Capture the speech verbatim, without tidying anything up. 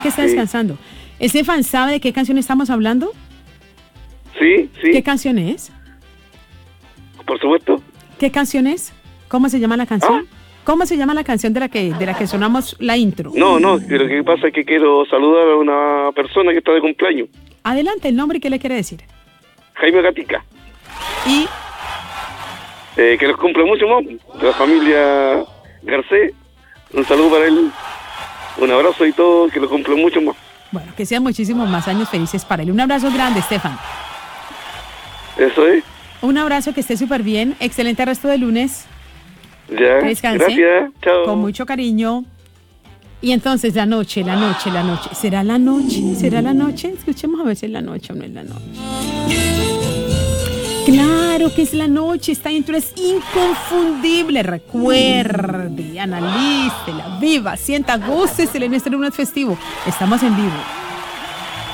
que está Sí. descansando. Estefan, ¿sabe de qué canción estamos hablando? Sí, sí, ¿Qué canción es? por supuesto. ¿Qué canción es? ¿Cómo se llama la canción? ¿Cómo se llama la canción de la que de la que sonamos la intro? No, no, que lo que pasa es que quiero saludar a una persona que está de cumpleaños, Adelante, el nombre y qué le quiere decir. Jaime Gatica, Y eh, que los cumple mucho más, de la familia Garcés. Un saludo para él, un abrazo y todo, que lo cumple mucho más. bueno, que sean muchísimos más años felices para él. Un abrazo grande, Estefan. Eso es, Un abrazo, que esté súper bien. Excelente resto de lunes. ya, Descanse. gracias, chao. Con mucho cariño. Y entonces la noche, la noche, la noche. ¿Será la noche? ¿Será la noche? Escuchemos a ver si es la noche o no es la noche. Claro que es la noche. Esta intro es inconfundible. Recuerde, analice, la viva, sienta, gócese en este lunes festivo. Estamos en vivo.